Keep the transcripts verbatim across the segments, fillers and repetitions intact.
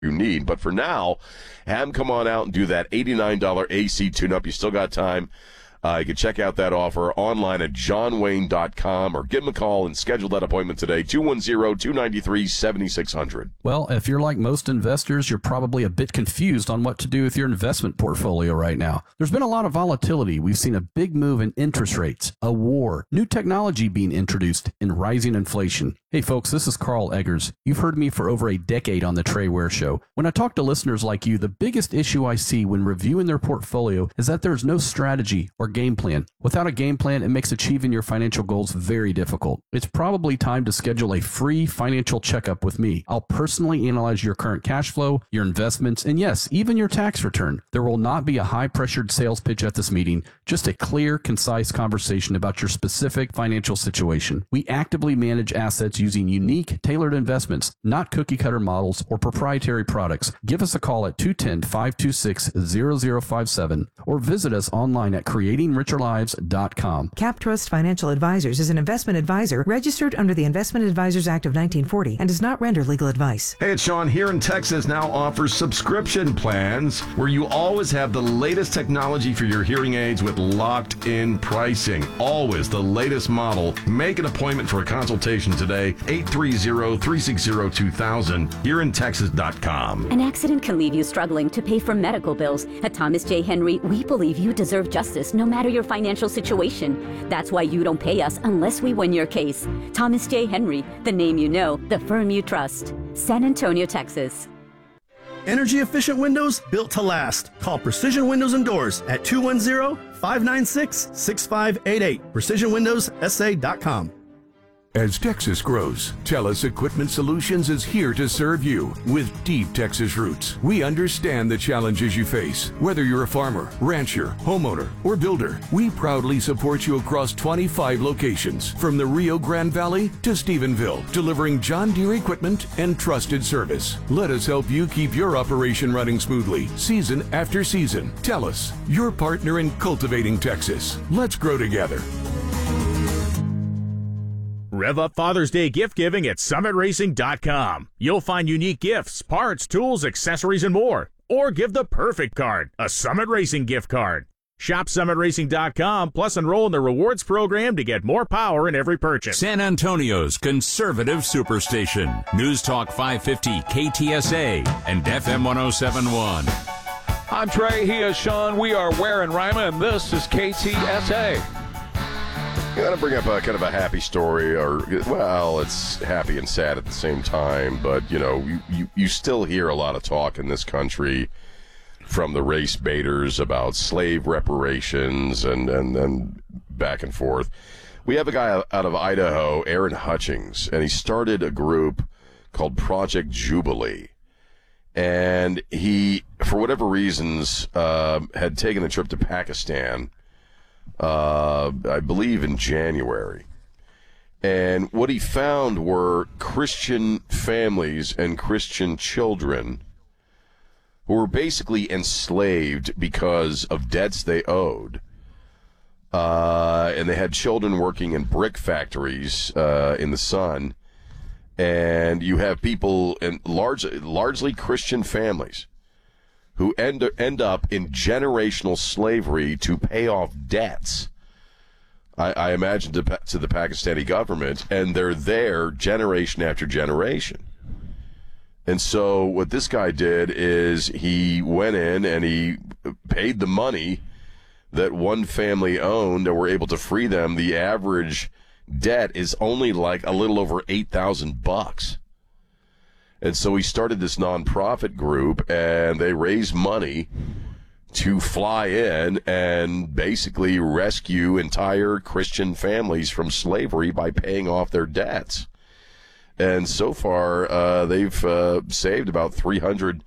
you need. But for now, have them come on out and do that eighty-nine dollars A C tune-up. You still got time. Uh, you can check out that offer online at john wayne dot com or give them a call and schedule that appointment today, two one zero, two nine three, seven six zero zero. Well, if you're like most investors, you're probably a bit confused on what to do with your investment portfolio right now. There's been a lot of volatility. We've seen a big move in interest rates, a war, new technology being introduced, and rising inflation. Hey folks, this is Carl Eggers. You've heard me for over a decade on the Trey Ware Show. When I talk to listeners like you, the biggest issue I see when reviewing their portfolio is that there's no strategy or game plan. Without a game plan, it makes achieving your financial goals very difficult. It's probably time to schedule a free financial checkup with me. I'll personally analyze your current cash flow, your investments, and yes, even your tax return. There will not be a high-pressured sales pitch at this meeting, just a clear, concise conversation about your specific financial situation. We actively manage assets using unique, tailored investments, not cookie-cutter models or proprietary products. Give us a call at two one zero, five two six, zero zero five seven or visit us online at creating richer lives dot com. CapTrust Financial Advisors is an investment advisor registered under the Investment Advisors Act of nineteen forty and does not render legal advice. Hey, it's Sean here in Texas. Now offers subscription plans where you always have the latest technology for your hearing aids with locked-in pricing. Always the latest model. Make an appointment for a consultation today. eight three zero, three six zero, two thousand. here in texas dot com. An accident can leave you struggling to pay for medical bills. At Thomas J. Henry, we believe you deserve justice no matter your financial situation. That's why you don't pay us unless we win your case. Thomas J. Henry, the name you know, the firm you trust. San Antonio, Texas. Energy efficient windows built to last. Call Precision Windows and Doors at two one zero, five nine six, six five eight eight. precision windows s a dot com. As Texas grows, TELUS Equipment Solutions is here to serve you. With deep Texas roots, we understand the challenges you face. Whether you're a farmer, rancher, homeowner, or builder, we proudly support you across twenty-five locations, from the Rio Grande Valley to Stephenville, delivering John Deere equipment and trusted service. Let us help you keep your operation running smoothly, season after season. TELUS, your partner in cultivating Texas. Let's grow together. Rev up Father's Day gift giving at summit racing dot com. You'll find unique gifts, parts, tools, accessories, and more. Or give the perfect card, a Summit Racing gift card. Shop summit racing dot com, plus enroll in the rewards program to get more power in every purchase. San Antonio's conservative superstation. News Talk five fifty K T S A and F M one oh seven point one. I'm Trey, he is Sean, we are Ware and Rima, and this is K T S A. I got to bring up a kind of a happy story, or, well, it's happy and sad at the same time, but, you know, you, you, you still hear a lot of talk in this country from the race baiters about slave reparations and, and, and back and forth. We have a guy out of Idaho, Aaron Hutchings, and he started a group called Project Jubilee. And he, for whatever reasons, uh, had taken a trip to Pakistan, Uh, I believe in January. And what he found were Christian families and Christian children who were basically enslaved because of debts they owed. Uh, and they had children working in brick factories uh, in the sun. And you have people in large, largely Christian families who end, end up in generational slavery to pay off debts, I, I imagine, to, to the Pakistani government, and they're there generation after generation. And so what this guy did is he went in and he paid the money that one family owned and were able to free them. The average debt is only like a little over eight thousand bucks. And so he started this nonprofit group, and they raised money to fly in and basically rescue entire Christian families from slavery by paying off their debts. And so far, uh, they've uh, saved about three hundred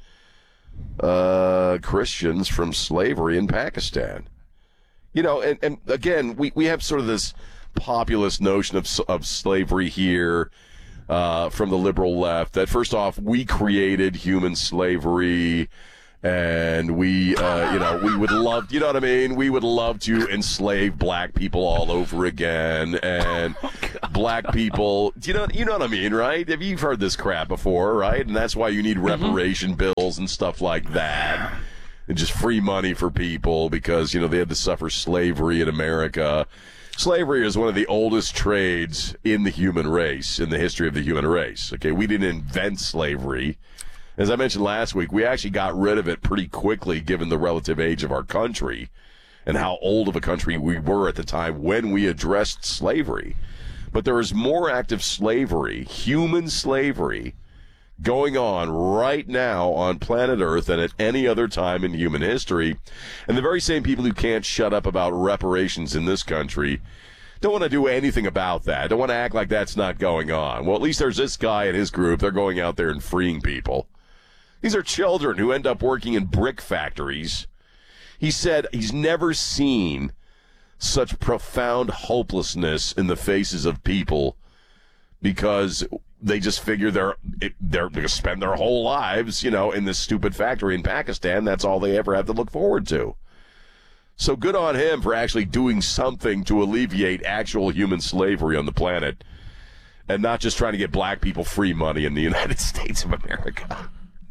uh, Christians from slavery in Pakistan. You know, and, and again, we, we have sort of this populist notion of, of slavery here. Uh, from the liberal left, that first off, we created human slavery, And we, uh, you know, we would love, you know what I mean? We would love to enslave black people all over again, and oh, black people, you know, you know what I mean, right? Have you heard this crap before, right? And that's why you need reparation mm-hmm. bills and stuff like that, and just free money for people because, you know, they had to suffer slavery in America. Slavery is one of the oldest trades in the human race, in the history of the human race. Okay, we didn't invent slavery. As I mentioned last week, we actually got rid of it pretty quickly given the relative age of our country and how old of a country we were at the time when we addressed slavery. But there is more active slavery, human slavery, going on right now on planet Earth than at any other time in human history. And the very same people who can't shut up about reparations in this country don't want to do anything about that. Don't want to act like that's not going on. Well, at least there's this guy and his group. They're going out there and freeing people. These are children who end up working in brick factories. He said he's never seen such profound hopelessness in the faces of people because they just figure they're they're going to spend their whole lives, you know, in this stupid factory in Pakistan. That's all they ever have to look forward to. So good on him for actually doing something to alleviate actual human slavery on the planet and not just trying to get black people free money in the United States of America.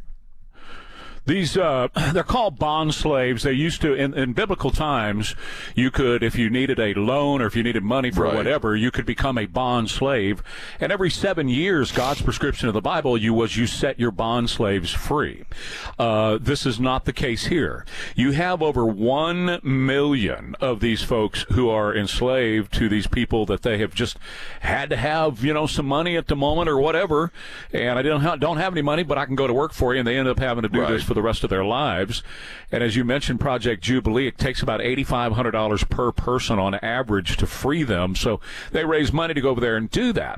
These, uh, they're called bond slaves. They used to, in, in biblical times, you could, if you needed a loan or if you needed money for right. whatever, you could become a bond slave. And every seven years, God's prescription of the Bible you was you set your bond slaves free. Uh, this is not the case here. You have over one million of these folks who are enslaved to these people that they have just had to have, you know, some money at the moment or whatever. And I don't, ha- don't have any money, but I can go to work for you. And they end up having to do right. this for the rest of their lives. And as you mentioned, Project Jubilee, it takes about eight thousand five hundred dollars per person on average to free them. So they raise money to go over there and do that.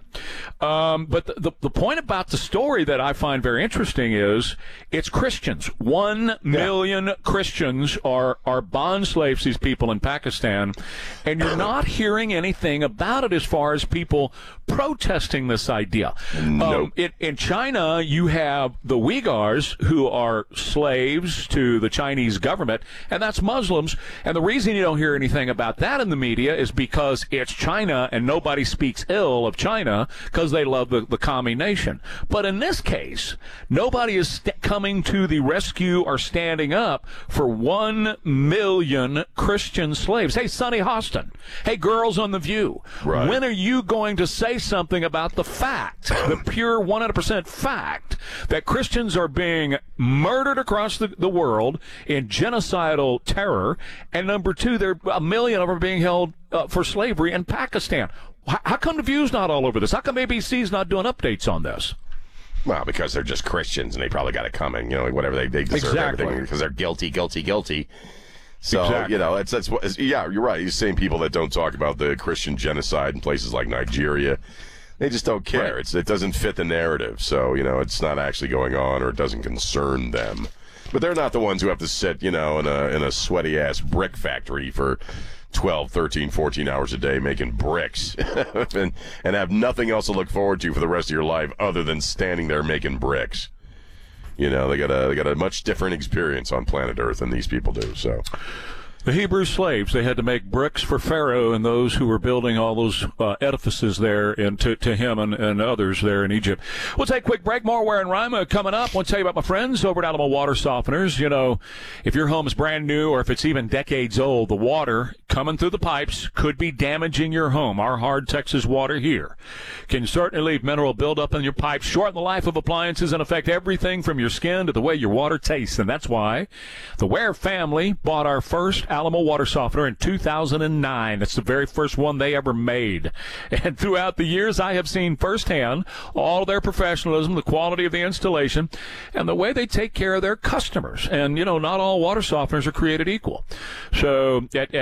Um, but the, the, the point about the story that I find very interesting is it's Christians. One yeah. million Christians are, are bond slaves, these people in Pakistan. And you're not hearing anything about it as far as people protesting this idea. Nope. Um, in, in China, you have the Uyghurs who are slaves to the Chinese government, and that's Muslims. And the reason you don't hear anything about that in the media is because it's China and nobody speaks ill of China because they love the, the commie nation. But in this case, nobody is st- coming to the rescue or standing up for one million Christian slaves. Hey, Sonny Hostin. Hey, girls on The View. Right. When are you going to say something about the fact, the pure one hundred percent fact, that Christians are being murdered across the, the world in genocidal terror, and number two, there a million of them are being held uh, for slavery in Pakistan? How, how come The View's not all over this? How come A B C's not doing updates on this? Well, because they're just Christians and they probably got it coming, you know, like whatever they, they deserve exactly. everything because they're guilty, guilty, guilty. So, exactly. you know, it's, that's what, yeah, you're right. These same people that don't talk about the Christian genocide in places like Nigeria, they just don't care. Right. It's, it doesn't fit the narrative. So, you know, it's not actually going on or it doesn't concern them. But they're not the ones who have to sit, you know, in a in a sweaty-ass brick factory for twelve, thirteen, fourteen hours a day making bricks and, and have nothing else to look forward to for the rest of your life other than standing there making bricks. You know, they got a they got a much different experience on planet Earth than these people do. So, the Hebrew slaves, they had to make bricks for Pharaoh and those who were building all those uh, edifices there and to, to him and, and others there in Egypt. We'll take a quick break. More Ware and Rima coming up. I want to tell you about my friends over at Alamo Water Softeners. You know, if your home is brand new or if it's even decades old, the water coming through the pipes could be damaging your home. Our hard Texas water here can certainly leave mineral buildup in your pipes, shorten the life of appliances, and affect everything from your skin to the way your water tastes. And that's why the Ware family bought our first Alamo water softener in two thousand nine. That's the very first one they ever made. And throughout the years, I have seen firsthand all their professionalism, the quality of the installation, and the way they take care of their customers. And, you know, not all water softeners are created equal. So at, at, at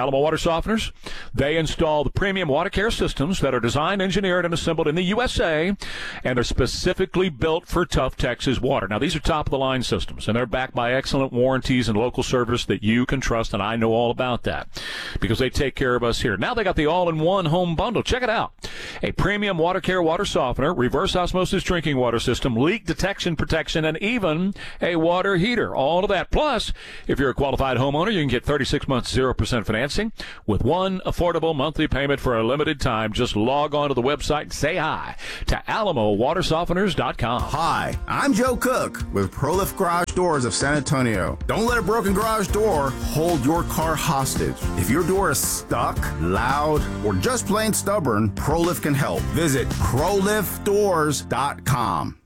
Alamo Water Softeners. They install the premium water care systems that are designed, engineered, and assembled in the U S A, and they're specifically built for tough Texas water. Now, these are top-of-the-line systems, and they're backed by excellent warranties and local service that you can trust, and I know all about that because they take care of us here. Now they got the all-in-one home bundle. Check it out. A premium water care water softener, reverse osmosis drinking water system, leak detection protection, and even a water heater. All of that. Plus, if you're a qualified homeowner, you can get thirty-six months, zero percent financing with one affordable monthly payment for a limited time. Just log on to the website and say hi to alamo water softeners dot com. Hi, I'm Joe Cook with ProLift Garage Doors of San Antonio. Don't let a broken garage door hold your car hostage. If your door is stuck, loud, or just plain stubborn, ProLift can help. Visit pro lift doors dot com.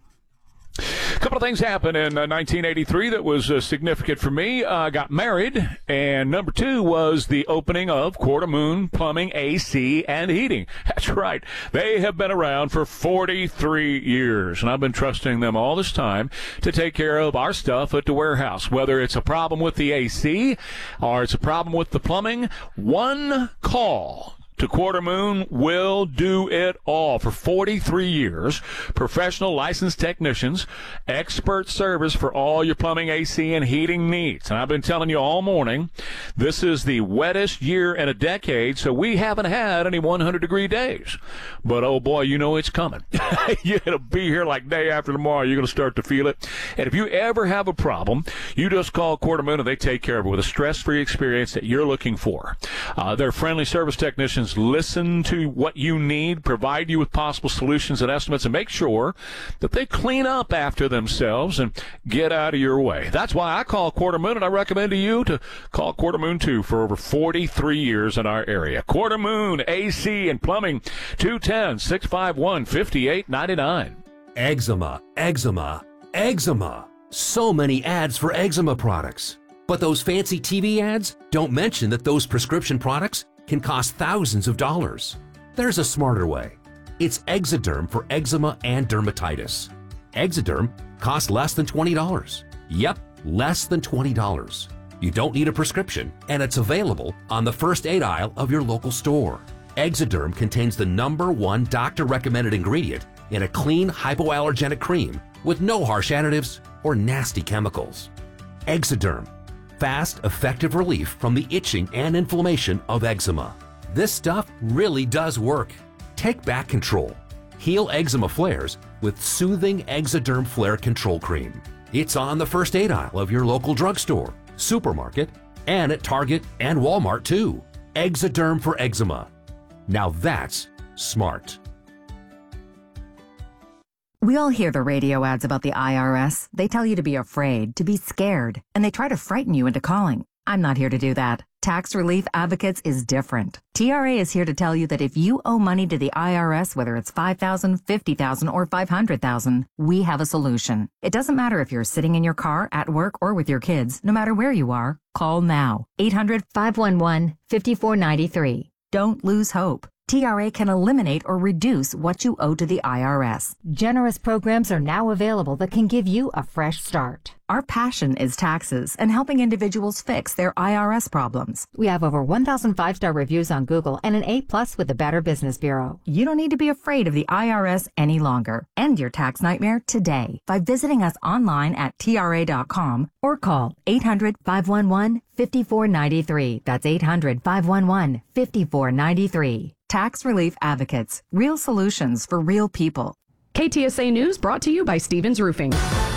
A couple of things happened in uh, nineteen eighty-three that was uh, significant for me. I uh, got married, and number two was the opening of Quarter Moon Plumbing, A C, and Heating. That's right. They have been around for forty-three years, and I've been trusting them all this time to take care of our stuff at the warehouse. Whether it's a problem with the A C or it's a problem with the plumbing, one call to Quarter Moon will do it all. For forty-three years, professional licensed technicians, expert service for all your plumbing, A C, and heating needs. And I've been telling you all morning, this is the wettest year in a decade, so we haven't had any one hundred degree days. But, oh, boy, you know it's coming. It'll be here like day after tomorrow. You're going to start to feel it. And if you ever have a problem, you just call Quarter Moon, and they take care of it with a stress-free experience that you're looking for. Uh, their friendly service technicians listen to what you need, provide you with possible solutions and estimates, and make sure that they clean up after themselves and get out of your way. That's why I call Quarter Moon, and I recommend to you to call Quarter Moon too for over forty-three years in our area. Quarter Moon, A C, and Plumbing, two one zero, six five one, five eight nine nine. Eczema, eczema, eczema. So many ads for eczema products. But those fancy T V ads don't mention that those prescription products can cost thousands of dollars. There's a smarter way. It's Exoderm for eczema and dermatitis. Exoderm costs less than twenty dollars. Yep, less than twenty dollars. You don't need a prescription, and it's available on the first aid aisle of your local store. Exoderm contains the number one doctor-recommended ingredient in a clean hypoallergenic cream with no harsh additives or nasty chemicals. Exoderm. Fast, effective relief from the itching and inflammation of eczema. This stuff really does work. Take back control. Heal eczema flares with soothing Exoderm Flare Control Cream. It's on the first aid aisle of your local drugstore, supermarket, and at Target and Walmart too. Exoderm for eczema. Now that's smart. We all hear the radio ads about the I R S. They tell you to be afraid, to be scared, and they try to frighten you into calling. I'm not here to do that. Tax Relief Advocates is different. T R A is here to tell you that if you owe money to the I R S, whether it's five thousand dollars, fifty thousand dollars, or five hundred thousand dollars, we have a solution. It doesn't matter if you're sitting in your car, at work, or with your kids. No matter where you are, call now. eight hundred, five one one, five four nine three. Don't lose hope. T R A can eliminate or reduce what you owe to the I R S. Generous programs are now available that can give you a fresh start. Our passion is taxes and helping individuals fix their I R S problems. We have over one thousand five-star reviews on Google and an A plus with the Better Business Bureau. You don't need to be afraid of the I R S any longer. End your tax nightmare today by visiting us online at T R A dot com or call eight hundred, five one one, five four nine three. That's eight hundred, five one one, five four nine three. Tax Relief Advocates. Real solutions for real people. K T S A News brought to you by Stevens Roofing.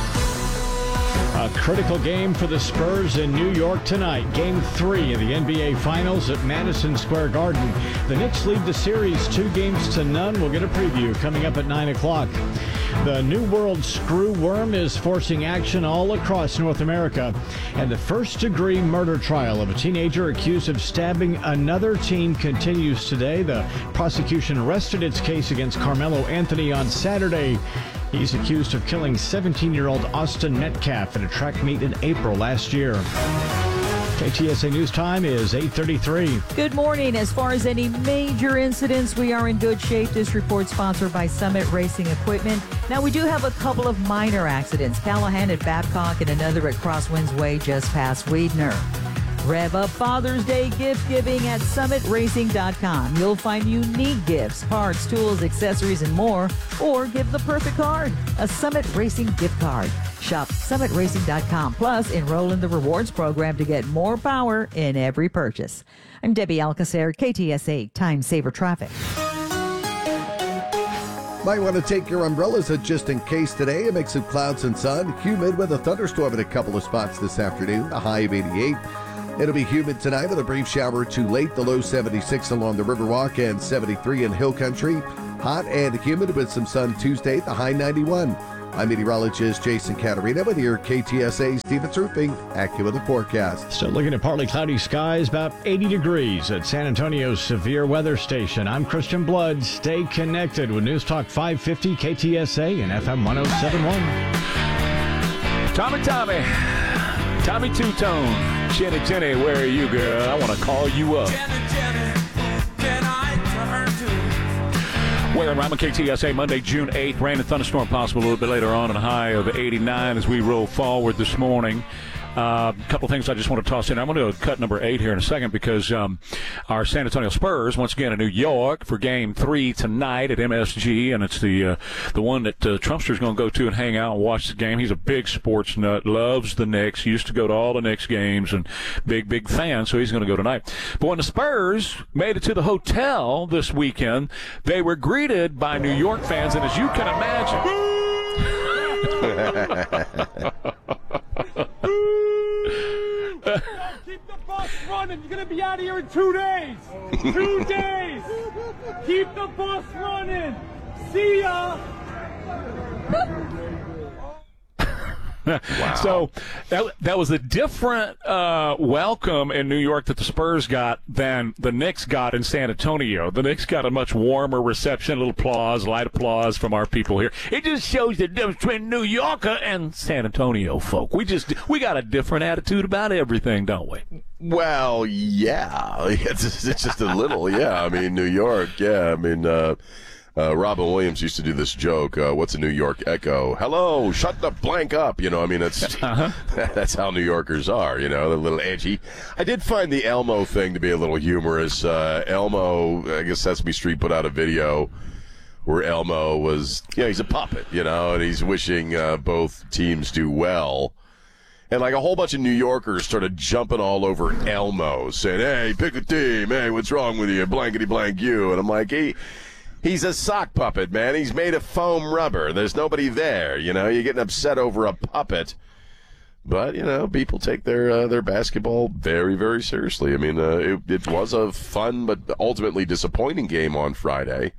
A critical game for the Spurs in New York tonight. Game three of the N B A Finals at Madison Square Garden. The Knicks lead the series two games to none. We'll get a preview coming up at nine o'clock. The New World screw worm is forcing action all across North America. And the first-degree murder trial of a teenager accused of stabbing another teen continues today. The prosecution arrested its case against Carmelo Anthony on Saturday. He's accused of killing seventeen-year-old Austin Metcalf at a track meet in April last year. K T S A News time is eight thirty-three. Good morning. As far as any major incidents, we are in good shape. This report sponsored by Summit Racing Equipment. Now, we do have a couple of minor accidents. Callahan at Babcock and another at Crosswinds Way just past Weidner. Rev up Father's Day gift giving at summit racing dot com. You'll find unique gifts, parts, tools, accessories, and more. Or give the perfect card, a Summit Racing gift card. Shop summit racing dot com. Plus, enroll in the rewards program to get more power in every purchase. I'm Debbie Alcacer, K T S A Time Saver Traffic. Might want to take your umbrellas out just in case today. A mix of clouds and sun. Humid with a thunderstorm in a couple of spots this afternoon. A high of eighty-eight. It'll be humid tonight with a brief shower or two late. The low seventy-six along the Riverwalk and seventy-three in Hill Country. Hot and humid with some sun Tuesday. The high ninety-one. I'm meteorologist Jason Caterina with your K T S A Stevens Roofing AccuWeather forecast. So looking at partly cloudy skies, about eighty degrees at San Antonio's Severe Weather Station. I'm Christian Blood. Stay connected with News Talk five fifty K T S A and F M one oh seven point one. Tommy, Tommy, Tommy Two-Tone, Jenny, Jenny, where are you, girl? I want to call you up. Jenny, Jenny, can I turn to? Where in Ryman, K T S A, Monday, June eighth. Rain and thunderstorm possible a little bit later on, and a high of eighty-nine as we roll forward this morning. A uh, couple things I just want to toss in. I'm going to cut number eight here in a second because um, our San Antonio Spurs, once again in New York for game three tonight at M S G, and it's the uh, the one that uh, Trumpster's going to go to and hang out and watch the game. He's a big sports nut, loves the Knicks, used to go to all the Knicks games, and big, big fan, so he's going to go tonight. But when the Spurs made it to the hotel this weekend, they were greeted by New York fans, and as you can imagine... Keep the bus running. You're going to be out of here in two days. Two days. Keep the bus running. See ya. Wow. So that that was a different uh, welcome in New York that the Spurs got than the Knicks got in San Antonio. The Knicks got a much warmer reception, a little applause, light applause from our people here. It just shows the difference between New Yorker and San Antonio folk. We just we got a different attitude about everything, don't we? Well, yeah, it's, it's just a little, yeah. I mean, New York, yeah. I mean. Uh, Uh, Robin Williams used to do this joke, uh, what's a New York echo? Hello, shut the blank up. You know, I mean, that's uh-huh. that's how New Yorkers are, you know, they're a little edgy. I did find the Elmo thing to be a little humorous. Uh, Elmo, I guess Sesame Street put out a video where Elmo was, you know, he's a puppet, you know, and he's wishing uh, both teams do well. And like a whole bunch of New Yorkers started jumping all over Elmo, saying, hey, pick a team. Hey, what's wrong with you? Blankety blank you. And I'm like, hey. He's a sock puppet, man. He's made of foam rubber. There's nobody there, you know. You're getting upset over a puppet. But, you know, people take their uh, their basketball very, very seriously. I mean, uh, it, it was a fun but ultimately disappointing game on Friday.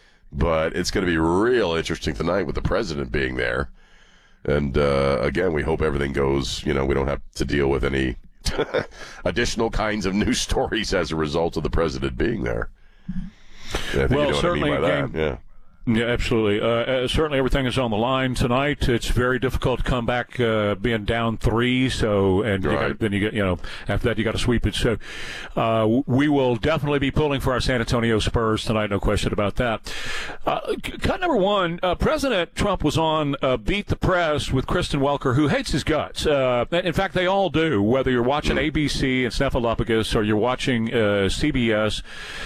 But it's going to be real interesting tonight with the president being there. And, uh, again, we hope everything goes, you know, we don't have to deal with any additional kinds of news stories as a result of the president being there. Yeah, I think well, you know certainly, what I mean by game, that. Yeah. Yeah, absolutely. Uh, uh, certainly, everything is on the line tonight. It's very difficult to come back uh, being down three. So, and you right. gotta, then you get, you know, after that you got to sweep it. So, uh, we will definitely be pulling for our San Antonio Spurs tonight. No question about that. Uh, cut number one. Uh, President Trump was on uh, Beat the Press with Kristen Welker, who hates his guts. Uh, in fact, they all do. Whether you're watching A B C and Snuffleupagus, or you're watching uh, C B S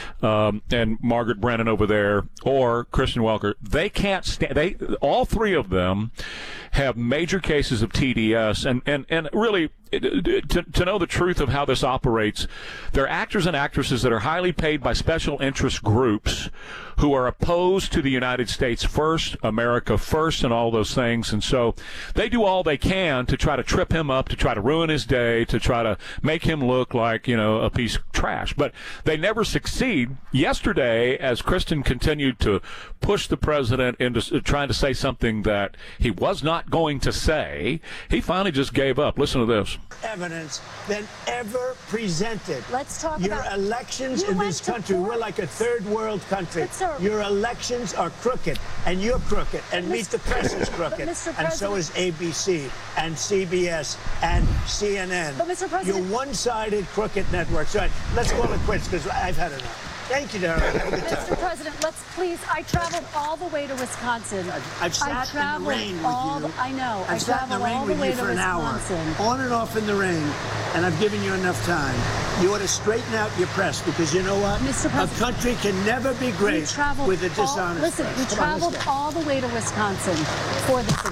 um, and Margaret Brennan over there, or Kristen Welker. They can't stand. They all three of them have major cases of T D S, and and and really. To, to know the truth of how this operates, they're actors and actresses that are highly paid by special interest groups who are opposed to the United States first, America first, and all those things. And so they do all they can to try to trip him up, to try to ruin his day, to try to make him look like, you know, a piece of trash. But they never succeed. Yesterday, as Kristen continued to push the president into trying to say something that he was not going to say, he finally just gave up. Listen to this. Evidence than ever presented. Let's talk Your about elections in this country. We're like a third world country. Your elections are crooked, and you're crooked, and Meet the Press is crooked, and so is A B C and C B S and C N N. But Mister President, you're one-sided crooked networks. All right, let's call it quits because I've had enough. Thank you, darling. Have a good time. Mister President, let's please. I traveled all the way to Wisconsin. I've sat I in the rain with all you. The, I know. I've I sat in the traveled rain all with the way you for to an hour, Wisconsin. on and off in the rain, and I've given you enough time. You ought to straighten out your press because you know what? Mister President, a country can never be great with a dishonest all, Listen, press. we Come traveled on, all the way to Wisconsin for this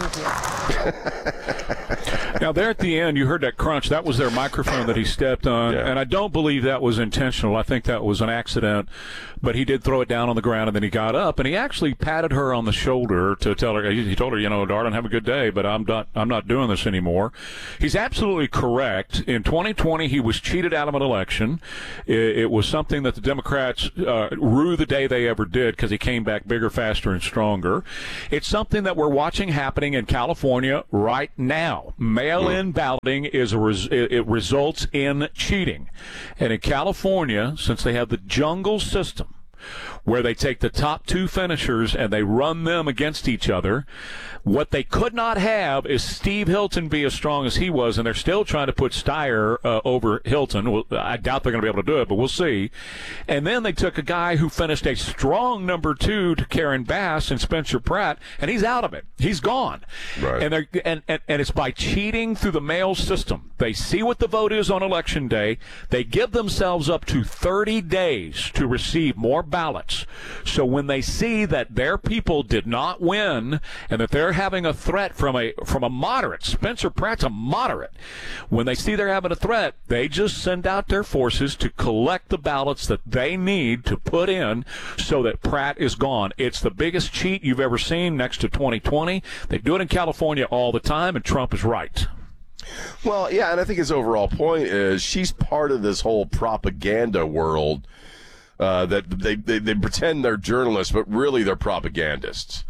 interview. Now, there at the end, you heard that crunch. That was their microphone that he stepped on, yeah. and I don't believe that was intentional. I think that was an accident, but he did throw it down on the ground, and then he got up, and he actually patted her on the shoulder to tell her, he told her, you know, darling, have a good day, but I'm not, I'm not doing this anymore. He's absolutely correct. In twenty twenty, he was cheated out of an election. It, it was something that the Democrats uh, rue the day they ever did because he came back bigger, faster, and stronger. It's something that we're watching happening in California right now. Mail-in balloting is a res- it results in cheating. And in California, since they have the jungle system, where they take the top two finishers and they run them against each other. What they could not have is Steve Hilton be as strong as he was, and they're still trying to put Steyer uh, over Hilton. Well, I doubt they're going to be able to do it, but we'll see. And then they took a guy who finished a strong number two to Karen Bass and Spencer Pratt, and he's out of it. He's gone. Right. And, they're, and, and, and it's by cheating through the mail system. They see what the vote is on Election Day. They give themselves up to thirty days to receive more ballots. So when they see that their people did not win and that they're having a threat from a from a moderate, Spencer Pratt's a moderate, when they see they're having a threat, they just send out their forces to collect the ballots that they need to put in so that Pratt is gone. It's the biggest cheat you've ever seen next to twenty twenty. They do it in California all the time, and Trump is right. Well, yeah, and I think his overall point is she's part of this whole propaganda world uh, that they, they, they pretend they're journalists, but really they're propagandists.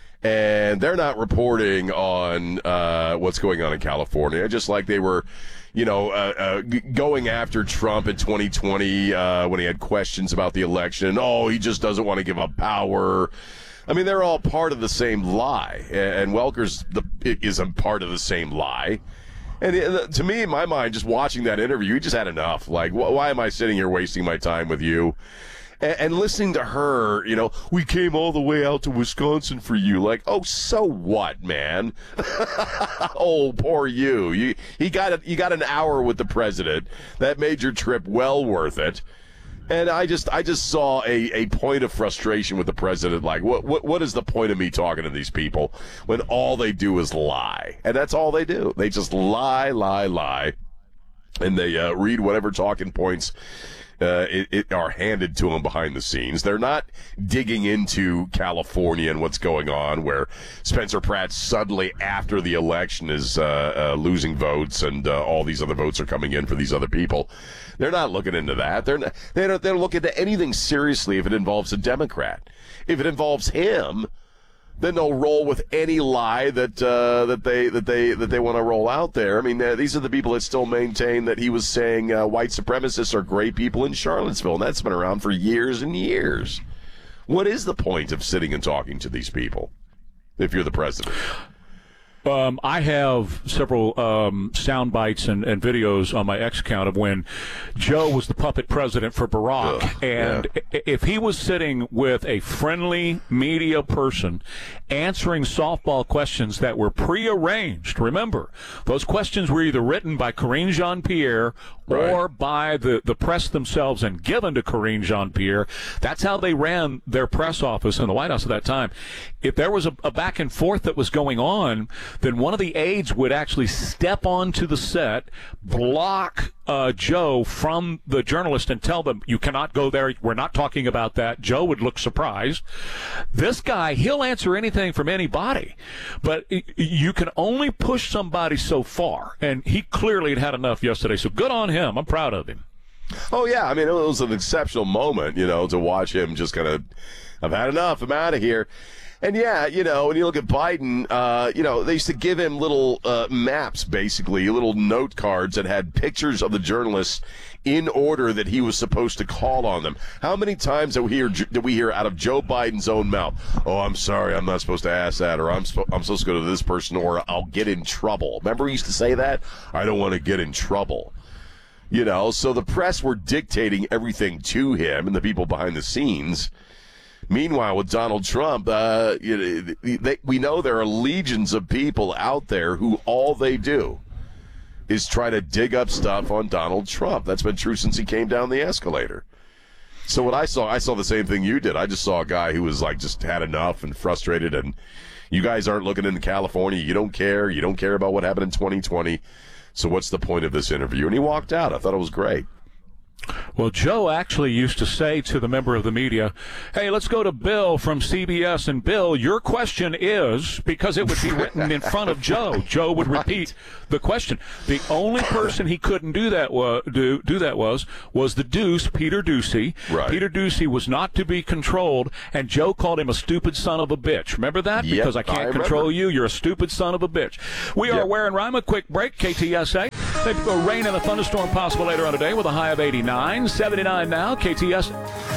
And they're not reporting on uh, what's going on in California, just like they were, you know, uh, uh, g- going after Trump in twenty twenty uh, when he had questions about the election. Oh, he just doesn't want to give up power. I mean, they're all part of the same lie, and Welker's the, is a part of the same lie. And it, to me, in my mind, just watching that interview, he just had enough. Like, wh- why am I sitting here wasting my time with you? And, and listening to her, you know, we came all the way out to Wisconsin for you. Like, oh, so what, man? Oh, poor you. You he got a, you got an hour with the president. That made your trip well worth it. And I just I just saw a, a point of frustration with the president. Like, what, what what is the point of me talking to these people when all they do is lie? And that's all they do. They just lie, lie, lie. And they uh, read whatever talking points uh, it, it are handed to them behind the scenes. They're not digging into California and what's going on, where Spencer Pratt suddenly, after the election, is uh, uh, losing votes and uh, all these other votes are coming in for these other people. They're not looking into that. They're not, they don't, they don't look into anything seriously if it involves a Democrat. If it involves him, then they'll roll with any lie that uh, that they that they that they want to roll out there. I mean, uh, these are the people that still maintain that he was saying uh, white supremacists are great people in Charlottesville, and that's been around for years and years. What is the point of sitting and talking to these people if you're the president? Um, I have several um, sound bites and, and videos on my X account of when Joe was the puppet president for Barack. Ugh, and yeah. if he was sitting with a friendly media person answering softball questions that were prearranged, remember, those questions were either written by Karine Jean-Pierre right. or by the, the press themselves and given to Karine Jean-Pierre. That's how they ran their press office in the White House at that time. If there was a, a back and forth that was going on, then one of the aides would actually step onto the set, block uh, Joe from the journalist and tell them, you cannot go there, we're not talking about that. Joe would look surprised. This guy, he'll answer anything from anybody, but you can only push somebody so far, and he clearly had had enough yesterday, so good on him. I'm proud of him. Oh, yeah, I mean, it was an exceptional moment, you know, to watch him just kind of, I've had enough, I'm out of here. And, yeah, you know, when you look at Biden, uh, you know, they used to give him little uh, maps, basically, little note cards that had pictures of the journalists in order that he was supposed to call on them. How many times did we hear, did we hear out of Joe Biden's own mouth, oh, I'm sorry, I'm not supposed to ask that, or I'm, sp- I'm supposed to go to this person, or I'll get in trouble. Remember he used to say that? I don't want to get in trouble. You know, so the press were dictating everything to him and the people behind the scenes. Meanwhile, with Donald Trump, uh, you know, they, we know there are legions of people out there who all they do is try to dig up stuff on Donald Trump. That's been true since he came down the escalator. So what I saw, I saw the same thing you did. I just saw a guy who was like just had enough and frustrated, and you guys aren't looking into California. You don't care. You don't care about what happened in twenty twenty. So what's the point of this interview? And he walked out. I thought it was great. Well, Joe actually used to say to the member of the media, hey, let's go to Bill from C B S. And Bill, your question is, because it would be written in front of Joe. Joe would repeat the question. The only person he couldn't do that was, do, do that was, was the Deuce, Peter Doocy. Right. Peter Doocy was not to be controlled, and Joe called him a stupid son of a bitch. Remember that? Yep, because I can't I control remember. you. You're a stupid son of a bitch. We Yep. are wearing rhyme. A quick break. K T S A. Maybe a rain and a thunderstorm possible later on today with a high of eighty-nine. seventy-nine now. K T S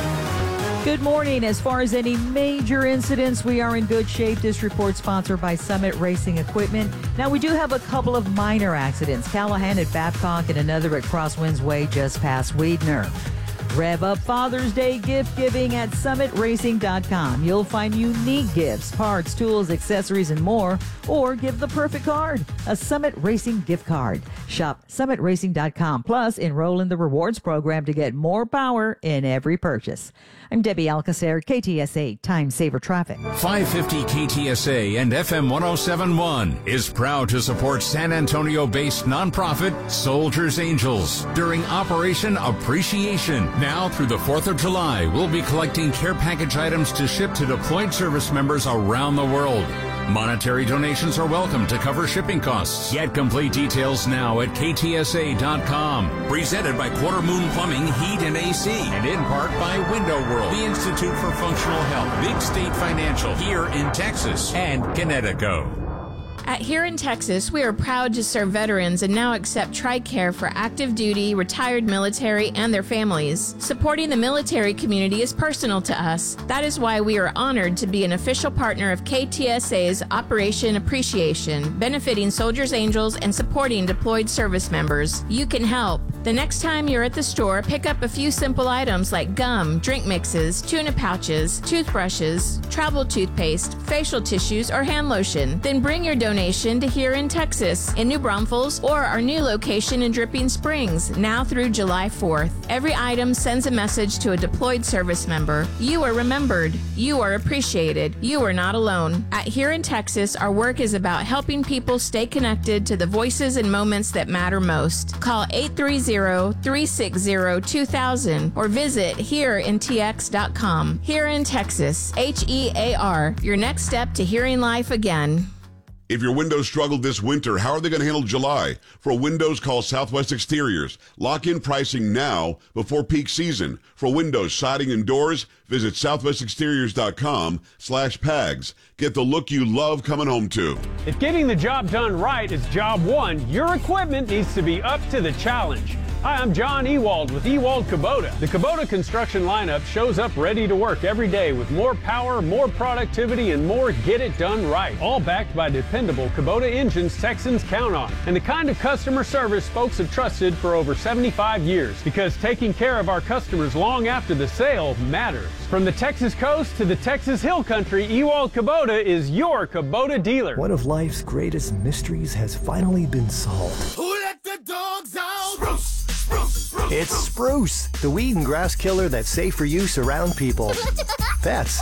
A. Good morning. As far as any major incidents, we are in good shape. This report sponsored by Summit Racing Equipment. Now, we do have a couple of minor accidents. Callahan at Babcock and another at Crosswinds Way just past Weidner. Rev up Father's Day gift giving at summit racing dot com. You'll find unique gifts, parts, tools, accessories, and more. Or give the perfect card, a Summit Racing gift card. Shop summit racing dot com. Plus, enroll in the rewards program to get more power in every purchase. I'm Debbie Alcacer, K T S A Time Saver Traffic. five fifty K T S A and F M one oh seven point one is proud to support San Antonio-based nonprofit Soldiers Angels during Operation Appreciation. Now through the fourth of July, we'll be collecting care package items to ship to deployed service members around the world. Monetary donations are welcome to cover shipping costs. Get complete details now at K T S A dot com. Presented by Quarter Moon Plumbing, Heat and A C. And in part by Window World, the Institute for Functional Health, Big State Financial, here in Texas, and Connecticut. At Here in Texas, we are proud to serve veterans and now accept TRICARE for active duty, retired military, and their families. Supporting the military community is personal to us. That is why we are honored to be an official partner of K T S A's Operation Appreciation, benefiting Soldiers Angels and supporting deployed service members. You can help. The next time you're at the store, pick up a few simple items like gum, drink mixes, tuna pouches, toothbrushes, travel toothpaste, facial tissues, or hand lotion. Then bring your donation to Here in Texas, in New Braunfels, or our new location in Dripping Springs, now through July fourth. Every item sends a message to a deployed service member. You are remembered. You are appreciated. You are not alone. At Here in Texas, our work is about helping people stay connected to the voices and moments that matter most. Call eight three zero, three six zero, two thousand or visit here in T X dot com. Here in Texas, H E A R, your next step to hearing life again. If your windows struggled this winter, how are they going to handle July? For windows, call Southwest Exteriors. Lock in pricing now before peak season. For windows, siding, and doors, visit southwest exteriors dot com slash pags. Get the look you love coming home to. If getting the job done right is job one, your equipment needs to be up to the challenge. Hi, I'm John Ewald with Ewald Kubota. The Kubota construction lineup shows up ready to work every day with more power, more productivity, and more get it done right. All backed by dependable Kubota engines Texans count on. And the kind of customer service folks have trusted for over seventy-five years. Because taking care of our customers long after the sale matters. From the Texas coast to the Texas Hill Country, Ewald Kubota is your Kubota dealer. One of life's greatest mysteries has finally been solved. Who let the dogs out? Spruce, spruce, spruce. It's Spruce, the weed and grass killer that's safe for use around people, pets,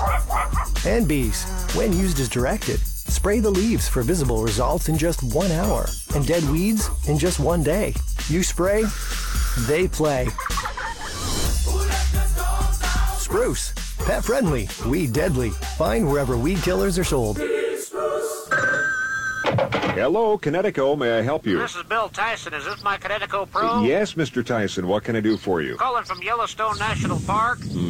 and bees. When used as directed, spray the leaves for visible results in just one hour, and dead weeds in just one day. You spray, they play. Spruce, pet friendly, weed deadly. Find wherever weed killers are sold. Hello, Connecticut. May I help you? This is Bill Tyson. Is this my Connecticut Pro? Yes, Mister Tyson. What can I do for you? Calling from Yellowstone National Park. Mm-hmm.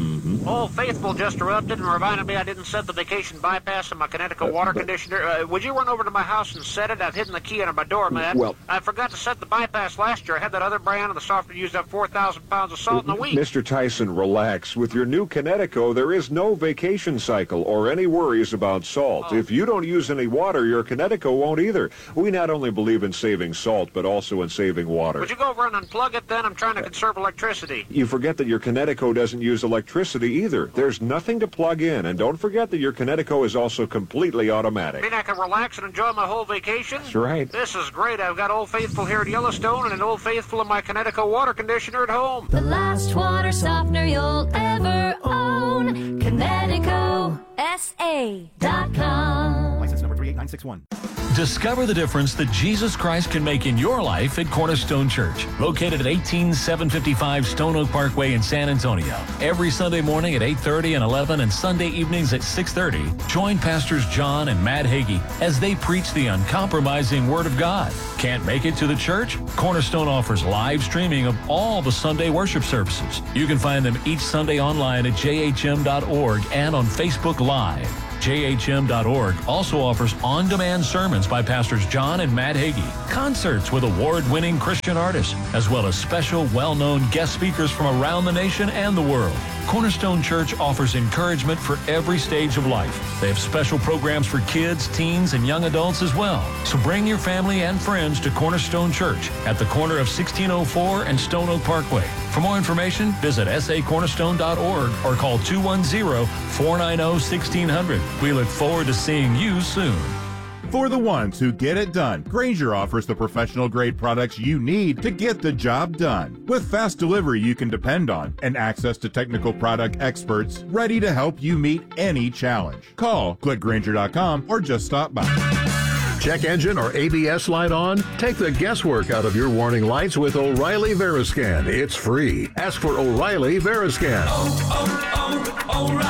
Old Faithful just erupted and reminded me I didn't set the vacation bypass in my Connecticut water conditioner. Uh, would you run over to my house and set it? I've hidden the key under my doormat. Well, I forgot to set the bypass last year. I had that other brand, and the software used up four thousand pounds of salt in a week. Mister Tyson, relax. With your new Connecticut, there is no vacation cycle or any worries about salt. Oh. If you don't use any water, your Connecticut won't either. We not only believe in saving salt, but also in saving water. Would you go over and unplug it then? I'm trying to conserve electricity. You forget that your Connecticut doesn't use electricity either. There's nothing to plug in, and don't forget that your Connecticut is also completely automatic. You mean I can relax and enjoy my whole vacation? That's right. This is great. I've got Old Faithful here at Yellowstone and an Old Faithful in my Connecticut water conditioner at home. The last water softener you'll ever own. Connecticut S A dot com. License number three eight nine six one. Discover the difference that Jesus Christ can make in your life at Cornerstone Church, located at eighteen seven fifty-five Stone Oak Parkway in San Antonio. Every Sunday morning at eight thirty and eleven and Sunday evenings at six thirty, join Pastors John and Matt Hagee as they preach the uncompromising Word of God. Can't make it to the church? Cornerstone offers live streaming of all the Sunday worship services. You can find them each Sunday online at j h m dot org and on Facebook Live. j h m dot org also offers on-demand sermons by Pastors John and Matt Hagee, concerts with award-winning Christian artists, as well as special well-known guest speakers from around the nation and the world. Cornerstone Church offers encouragement for every stage of life. They have special programs for kids, teens, and young adults as well. So bring your family and friends to Cornerstone Church at the corner of sixteen oh four and Stone Oak Parkway. For more information, visit s a cornerstone dot org or call two one zero, four nine zero, one six zero zero. We look forward to seeing you soon. For the ones who get it done, Grainger offers the professional-grade products you need to get the job done. With fast delivery you can depend on and access to technical product experts ready to help you meet any challenge. Call, click Grainger dot com, or just stop by. Check engine or A B S light on? Take the guesswork out of your warning lights with O'Reilly Veriscan. It's free. Ask for O'Reilly Veriscan. Oh,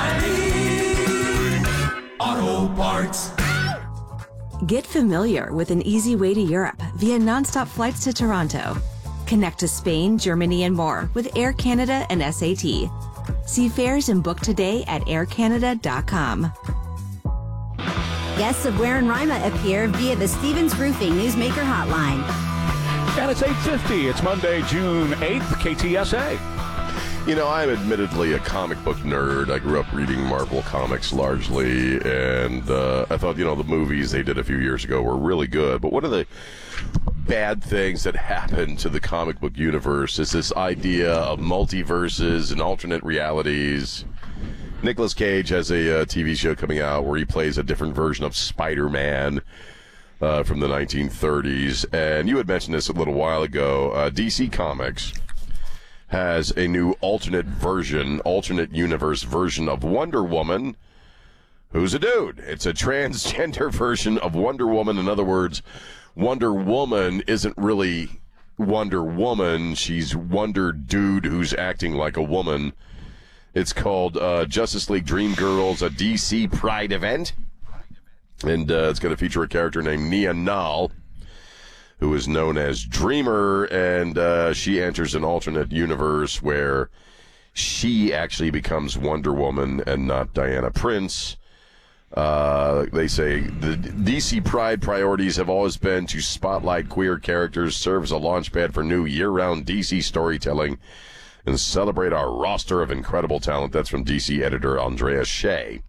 oh, oh, O'Reilly Auto Parts. Get familiar with an easy way to Europe via nonstop flights to Toronto. Connect to Spain, Germany, and more with Air Canada and S A T. See fares and book today at air canada dot com. Guests of Ware and Rima appear via the Stevens Roofing Newsmaker Hotline. And it's eight fifty. It's Monday, June eighth, K T S A. You know, I'm admittedly a comic book nerd. I grew up reading Marvel comics largely, and uh, I thought, you know, the movies they did a few years ago were really good. But one of the bad things that happened to the comic book universe is this idea of multiverses and alternate realities. Nicolas Cage has a uh, T V show coming out where he plays a different version of Spider-Man uh, from the nineteen thirties. And you had mentioned this a little while ago. Uh, D C Comics has a new alternate version, alternate universe version of Wonder Woman, who's a dude. It's a transgender version of Wonder Woman. In other words, Wonder Woman isn't really Wonder Woman. She's Wonder Dude who's acting like a woman. It's called uh, Justice League Dream Girls, a D C Pride event. And uh, it's going to feature a character named Nia Nal, who is known as Dreamer, and uh, she enters an alternate universe where she actually becomes Wonder Woman and not Diana Prince. Uh, they say the D C Pride priorities have always been to spotlight queer characters, serve as a launchpad for new year-round D C storytelling, and celebrate our roster of incredible talent. That's from D C editor Andrea Shea.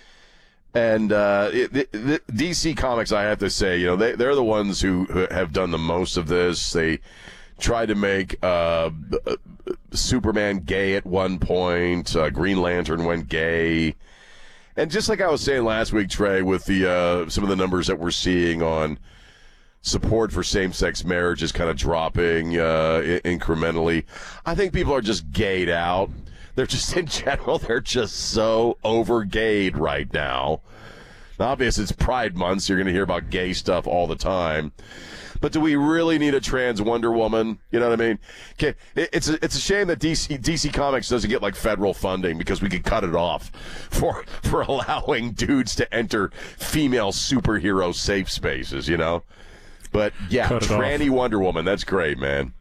And uh, it, it, the D C Comics, I have to say, you know, they, they're the ones who, who have done the most of this. They tried to make uh, Superman gay at one point. Uh, Green Lantern went gay. And just like I was saying last week, Trey, with the uh, some of the numbers that we're seeing on support for same-sex marriage is kind of dropping uh, incrementally, I think people are just gayed out. They're just, in general, they're just so over-gayed right now. Now, obviously, it's Pride Month, so you're going to hear about gay stuff all the time. But do we really need a trans Wonder Woman? You know what I mean? Okay, it's a, it's a shame that D C, D C Comics doesn't get, like, federal funding because we could cut it off for, for allowing dudes to enter female superhero safe spaces, you know? But, yeah, tranny Wonder Woman, that's great, man.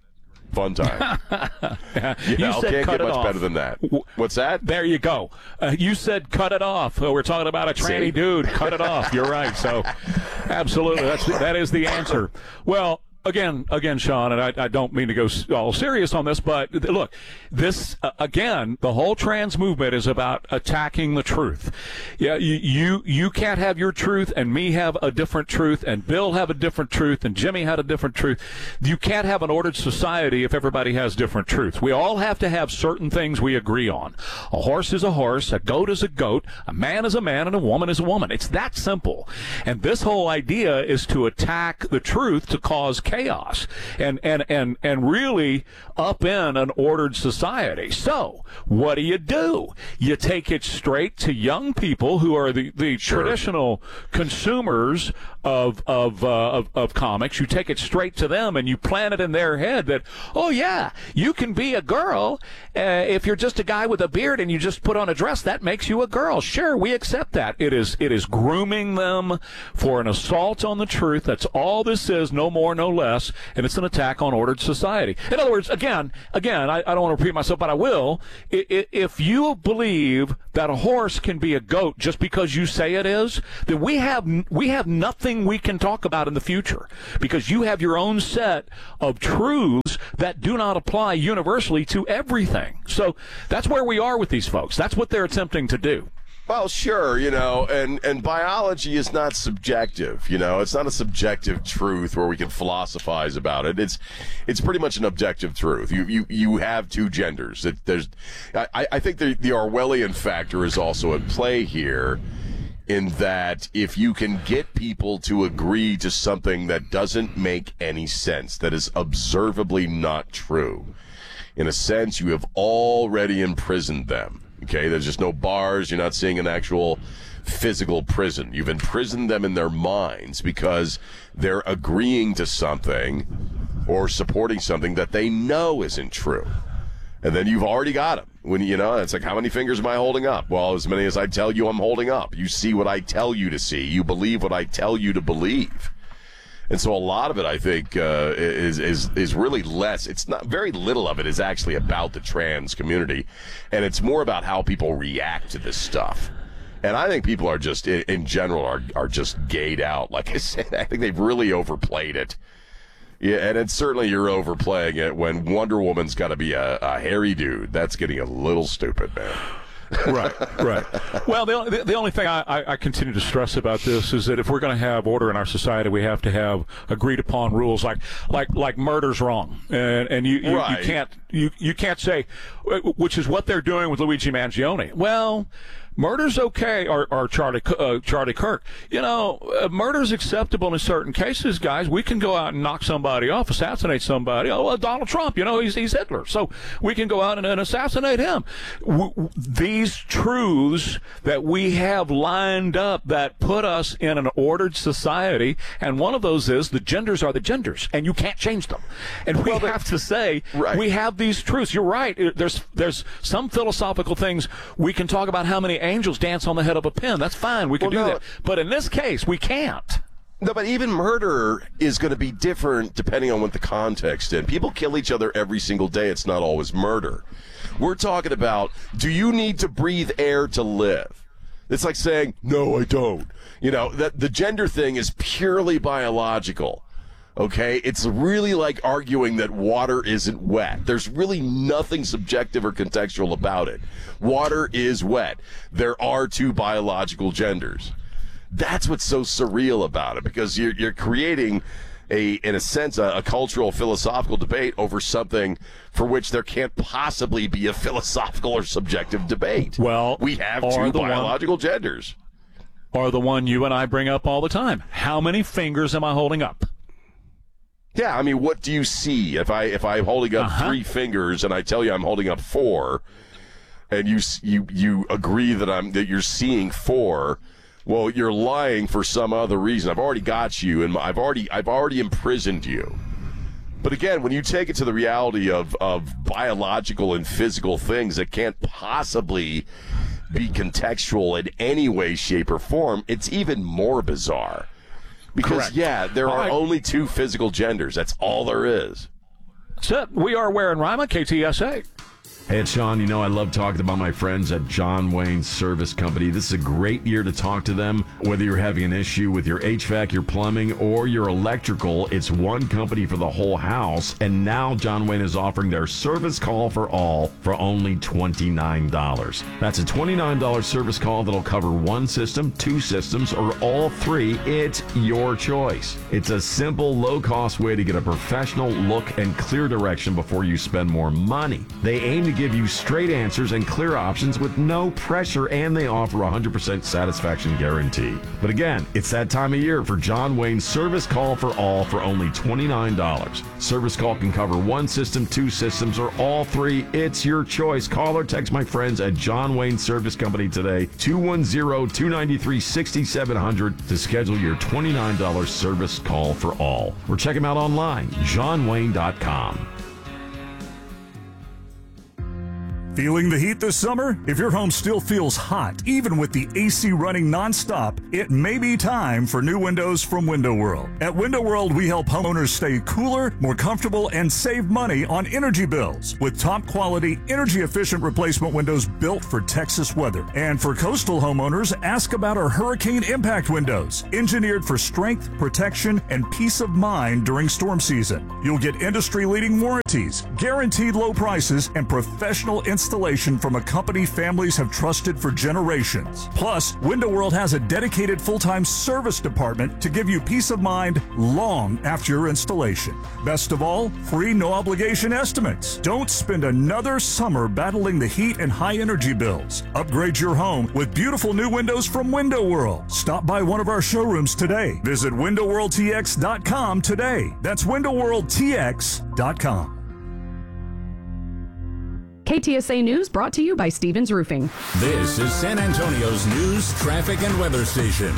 Fun time. yeah. You, you know, said can't cut get it much off. better than that. What's that? There you go. Uh, you said cut it off. Uh, we're talking about a tranny See? dude. Cut it off. You're right. So, absolutely, that's the, that is the answer. Well, again, again, Sean, and I, I don't mean to go all serious on this, but look, this uh, again, the whole trans movement is about attacking the truth. Yeah, you, you you can't have your truth and me have a different truth and Bill have a different truth and Jimmy had a different truth. You can't have an ordered society if everybody has different truths. We all have to have certain things we agree on. A horse is a horse, a goat is a goat, a man is a man, and a woman is a woman. It's that simple. And this whole idea is to attack the truth to cause chaos and, and, and, and really upend an ordered society. So what do you do? You take it straight to young people who are the, the sure. traditional consumers of, of, uh, of, of comics. You take it straight to them and you plant it in their head that, oh yeah, you can be a girl uh, if you're just a guy with a beard and you just put on a dress. That makes you a girl. Sure, we accept that. It is, it is grooming them for an assault on the truth. That's all this is, no more, no less. And it's an attack on ordered society. In other words, again, again, I, I don't want to repeat myself, but I will. I, I, if you believe that a horse can be a goat just because you say it is, then we have we have nothing we can talk about in the future because you have your own set of truths that do not apply universally to everything. So that's where we are with these folks. That's what they're attempting to do. Well, sure, you know, and, and biology is not subjective, you know. It's not a subjective truth where we can philosophize about it. It's it's pretty much an objective truth. You you, you have two genders. It, there's, I, I think the, the Orwellian factor is also at play here in that if you can get people to agree to something that doesn't make any sense, that is observably not true, in a sense, you have already imprisoned them. Okay, there's just no bars. You're not seeing an actual physical prison. You've imprisoned them in their minds because they're agreeing to something or supporting something that they know isn't true. And then you've already got them. When you know, it's like, how many fingers am I holding up? Well, as many as I tell you I'm holding up. You see what I tell you to see. You believe what I tell you to believe. And so a lot of it, I think, uh, is is is really less. It's not very little of it is actually about the trans community, and it's more about how people react to this stuff. And I think people are just, in general, are are just gayed out. Like I said, I think they've really overplayed it. Yeah, and it's certainly you're overplaying it when Wonder Woman's got to be a, a hairy dude. That's getting a little stupid, man. Right, right. Well, the, the, the only thing I, I, I continue to stress about this is that if we're going to have order in our society, we have to have agreed upon rules. Like, like, like murder's wrong, and and you you, right. you can't you you can't say, which is what they're doing with Luigi Mangione. Well, murder's okay, or, or Charlie uh, Charlie Kirk. You know, uh, murder's acceptable in certain cases, guys. We can go out and knock somebody off, assassinate somebody. Oh, well, Donald Trump, you know, he's, he's Hitler. So we can go out and, and assassinate him. W- w- these truths that we have lined up that put us in an ordered society, and one of those is the genders are the genders, and you can't change them. And we well, have to say, right. we have these truths. You're right. There's, there's some philosophical things we can talk about how many angels dance on the head of a pin. That's fine. We can well, do no. that. But in this case, we can't. No, but even murder is going to be different depending on what the context is. People kill each other every single day. It's not always murder. We're talking about, do you need to breathe air to live? It's like saying, no, I don't. You know, that the gender thing is purely biological. Okay, it's really like arguing that water isn't wet. There's really nothing subjective or contextual about it. Water is wet. There are two biological genders. That's what's so surreal about it, because you're you're creating a, in a sense, a, a cultural, philosophical debate over something for which there can't possibly be a philosophical or subjective debate. Well, we have two biological one, genders. Or the one you and I bring up all the time. How many fingers am I holding up? Yeah, I mean, what do you see? If I if I'm holding up uh-huh. three fingers and I tell you I'm holding up four, and you you you agree that I'm that you're seeing four, well, you're lying for some other reason. I've already got you, and I've already I've already imprisoned you. But again, when you take it to the reality of of biological and physical things that can't possibly be contextual in any way, shape, or form, it's even more bizarre. Because, Correct. yeah, there are right. only two physical genders. That's all there is. That's it. We are Ware and Rima, K T S A. Hey, it's Sean. You know, I love talking about my friends at John Wayne Service Company. This is a great year to talk to them. Whether you're having an issue with your H V A C, your plumbing, or your electrical, it's one company for the whole house. And now John Wayne is offering their service call for all for only twenty-nine dollars. That's a twenty-nine dollars service call that'll cover one system, two systems, or all three. It's your choice. It's a simple, low-cost way to get a professional look and clear direction before you spend more money. They aim to give you straight answers and clear options with no pressure, and they offer a one hundred percent satisfaction guarantee. But again, it's that time of year for John Wayne's Service Call for All for only twenty-nine dollars. Service call can cover one system, two systems, or all three. It's your choice. Call or text my friends at John Wayne Service Company today, two one zero, two nine three, six seven zero zero, to schedule your twenty-nine dollars Service Call for All. Or check them out online, john wayne dot com. Feeling the heat this summer? If your home still feels hot, even with the A C running nonstop, it may be time for new windows from Window World. At Window World, we help homeowners stay cooler, more comfortable, and save money on energy bills with top quality, energy efficient replacement windows built for Texas weather. And for coastal homeowners, ask about our hurricane impact windows, engineered for strength, protection, and peace of mind during storm season. You'll get industry leading warranties, guaranteed low prices, and professional installation installation from a company families have trusted for generations. Plus, Window World has a dedicated full-time service department to give you peace of mind long after your installation. Best of all, free no-obligation estimates. Don't spend another summer battling the heat and high energy bills. Upgrade your home with beautiful new windows from Window World. Stop by one of our showrooms today. Visit window world t x dot com today. That's window world t x dot com. K T S A News brought to you by Stevens Roofing. This is San Antonio's news, traffic, and weather station.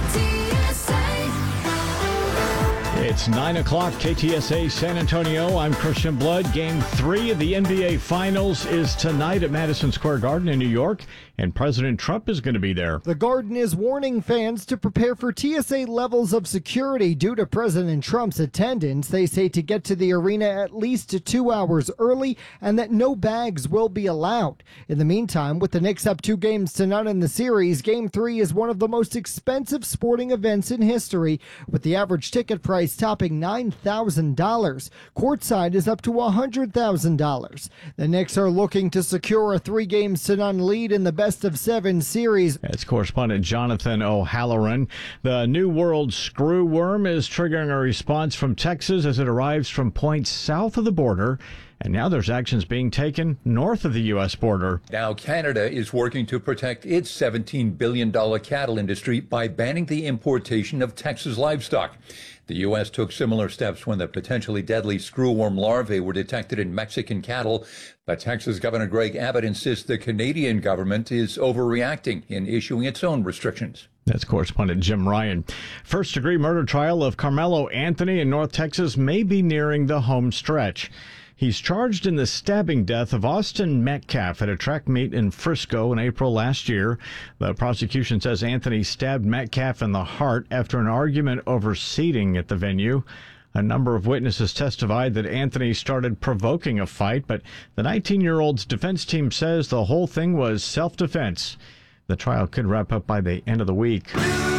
It's nine o'clock, K T S A San Antonio. I'm Christian Blood. Game three of the N B A Finals is tonight at Madison Square Garden in New York, and President Trump is going to be there. The Garden is warning fans to prepare for T S A levels of security due to President Trump's attendance. They say to get to the arena at least two hours early and that no bags will be allowed. In the meantime, with the Knicks up two games to none in the series, Game three is one of the most expensive sporting events in history, with the average ticket price topping nine thousand dollars. Courtside is up to one hundred thousand dollars. The Knicks are looking to secure a three games to none lead in the best of seven series. That's correspondent Jonathan O'Halloran. The New World screw worm is triggering a response from Texas as it arrives from points south of the border. And now there's actions being taken north of the U S border. Now Canada is working to protect its seventeen billion dollars cattle industry by banning the importation of Texas livestock. The U S took similar steps when the potentially deadly screwworm larvae were detected in Mexican cattle. But Texas Governor Greg Abbott insists the Canadian government is overreacting in issuing its own restrictions. That's correspondent Jim Ryan. First-degree murder trial of Carmelo Anthony in North Texas may be nearing the home stretch. He's charged in the stabbing death of Austin Metcalf at a track meet in Frisco in April last year. The prosecution says Anthony stabbed Metcalf in the heart after an argument over seating at the venue. A number of witnesses testified that Anthony started provoking a fight, but the nineteen-year-old's defense team says the whole thing was self-defense. The trial could wrap up by the end of the week.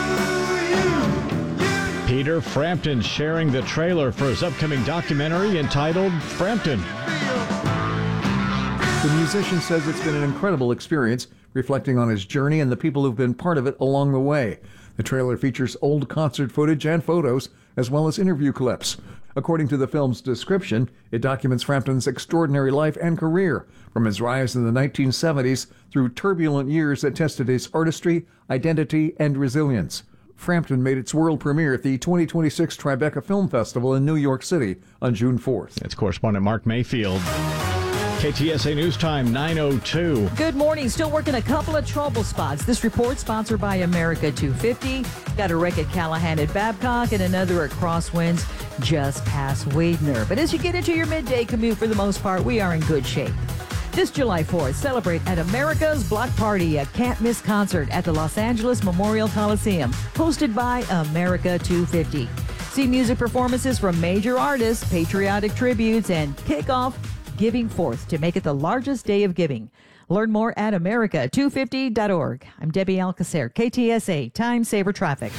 Peter Frampton sharing the trailer for his upcoming documentary entitled Frampton. The musician says it's been an incredible experience, reflecting on his journey and the people who've been part of it along the way. The trailer features old concert footage and photos, as well as interview clips. According to the film's description, it documents Frampton's extraordinary life and career, from his rise in the nineteen seventies through turbulent years that tested his artistry, identity, and resilience. Frampton made its world premiere at the twenty twenty-six Tribeca Film Festival in New York City on June fourth. That's correspondent Mark Mayfield. K T S A News Time, nine oh two. Good morning. Still working a couple of trouble spots. This report sponsored by America two fifty. Got a wreck at Callahan at Babcock and another at Crosswinds just past Wiedner. But as you get into your midday commute, for the most part, we are in good shape. This July fourth, celebrate at America's Block Party, a can't-miss concert at the Los Angeles Memorial Coliseum, hosted by America two fifty. See music performances from major artists, patriotic tributes, and kick off Giving Fourth to make it the largest day of giving. Learn more at America two fifty dot org. I'm Debbie Alcacer, K T S A Time Saver Traffic.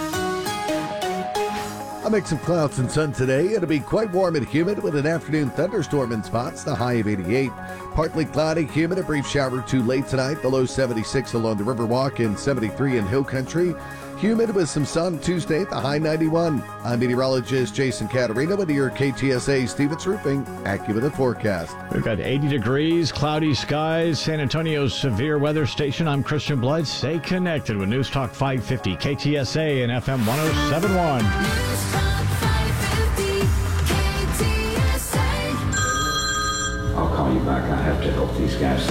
A mix of clouds and sun today. It'll be quite warm and humid with an afternoon thunderstorm in spots, the high of eighty-eight. Partly cloudy, humid, a brief shower or two late tonight, the low seventy-six along the Riverwalk and seventy-three in Hill Country. Humid with some sun Tuesday, the high ninety-one. I'm meteorologist Jason Caterina with your K T S A Stevens Roofing AccuWeather forecast. We've got eighty degrees, cloudy skies, San Antonio's severe weather station. I'm Christian Blood. Stay connected with News Talk five fifty, K T S A and F M one oh seven point one. News Talk five fifty, K T S A. I'll call you back. I have to help these guys.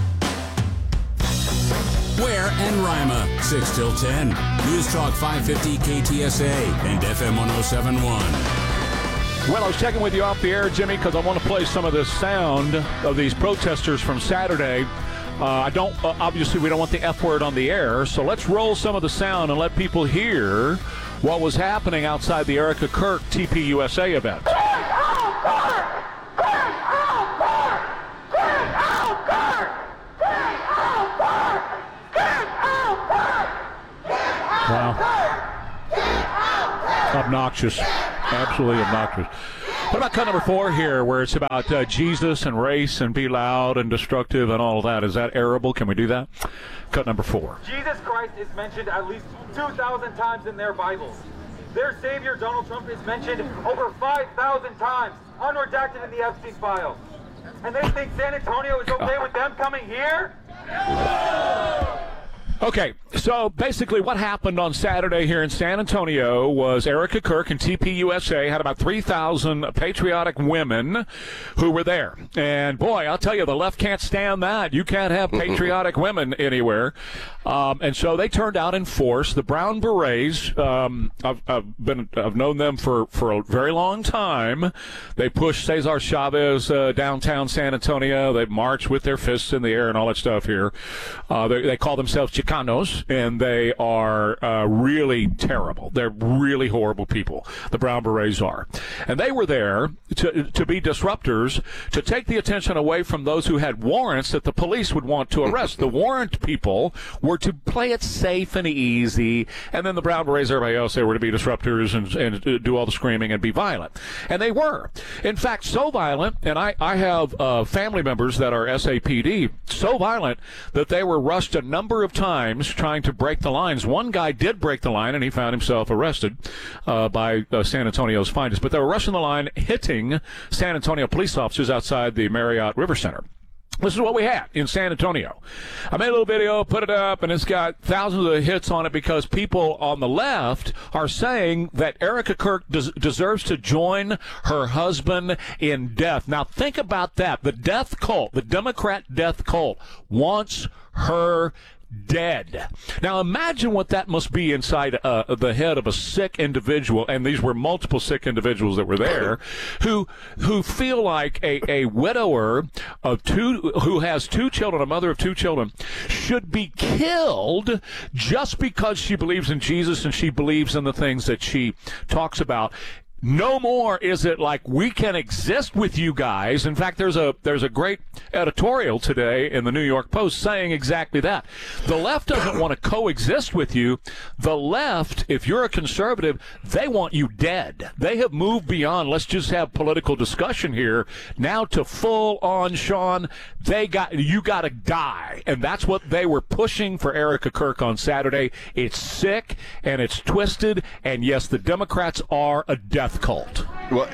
Ware and Rima, six till ten. News Talk five fifty K T S A and F M one oh seven point one. Well, I was checking with you off the air, Jimmy, because I want to play some of this sound of these protesters from Saturday. Uh, I don't, uh, obviously, we don't want the F word on the air, so let's roll some of the sound and let people hear what was happening outside the Erica Kirk T P U S A event. Wow. Obnoxious. Absolutely obnoxious. What about cut number four here, where it's about uh, Jesus and race and be loud and destructive and all of that? Is that arable? Can we do that? Cut number four. Jesus Christ is mentioned at least two thousand times in their Bibles. Their savior, Donald Trump, is mentioned over five thousand times, unredacted in the Epstein files. And they think San Antonio is okay with them coming here? Okay, so basically what happened on Saturday here in San Antonio was Erica Kirk and T P U S A had about three thousand patriotic women who were there. And boy, I'll tell you, the left can't stand that. You can't have patriotic women anywhere. Um, and so they turned out in force. The Brown Berets, um, I've, I've been, I've known them for, for a very long time. They pushed Cesar Chavez uh, downtown San Antonio. They marched with their fists in the air and all that stuff here. Uh, they, they call themselves Chicanos, and they are uh, really terrible. They're really horrible people. The Brown Berets are. And they were there to, to be disruptors, to take the attention away from those who had warrants that the police would want to arrest. The warrant people were to play it safe and easy, and then the Brown Berets, everybody else, they were to be disruptors and, and do all the screaming and be violent. And they were. In fact, so violent, and I, I have uh, family members that are S A P D, so violent that they were rushed a number of times trying to break the lines. One guy did break the line, and he found himself arrested uh, by uh, San Antonio's finest. But they were rushing the line, hitting San Antonio police officers outside the Marriott River Center. This is what we had in San Antonio. I made a little video, put it up, and it's got thousands of hits on it because people on the left are saying that Erica Kirk des- deserves to join her husband in death. Now, think about that. The death cult, the Democrat death cult, wants her dead. Now imagine what that must be inside uh, the head of a sick individual, and these were multiple sick individuals that were there, who who feel like a, a widower of two, who has two children, a mother of two children, should be killed just because she believes in Jesus and she believes in the things that she talks about. No more is it like we can exist with you guys. In fact, there's a there's a great editorial today in the New York Post saying exactly that. The left doesn't want to coexist with you. The left, if you're a conservative, they want you dead. They have moved beyond let's just have political discussion here now to full on, Sean, they got you got to die. And that's what they were pushing for Erica Kirk on Saturday. It's sick and it's twisted, and yes, the Democrats are a death cult. What?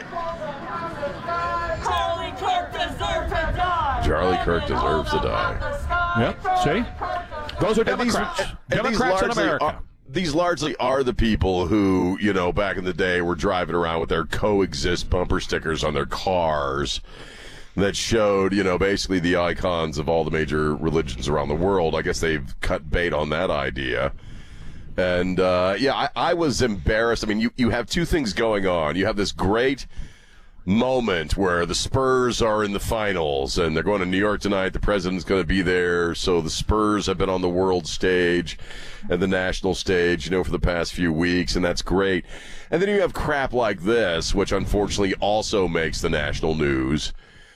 Charlie Kirk deserves to die. Charlie Kirk deserves to die. Yep. See? Those are Democrats. And these, Democrats and in America. Are, these largely are the people who, you know, back in the day were driving around with their coexist bumper stickers on their cars that showed, you know, basically the icons of all the major religions around the world. I guess they've cut bait on that idea. And, uh, yeah, I, I was embarrassed. I mean, you, you have two things going on. You have this great moment where the Spurs are in the finals and they're going to New York tonight. The president's going to be there. So the Spurs have been on the world stage and the national stage, you know, for the past few weeks, and that's great. And then you have crap like this, which unfortunately also makes the national news.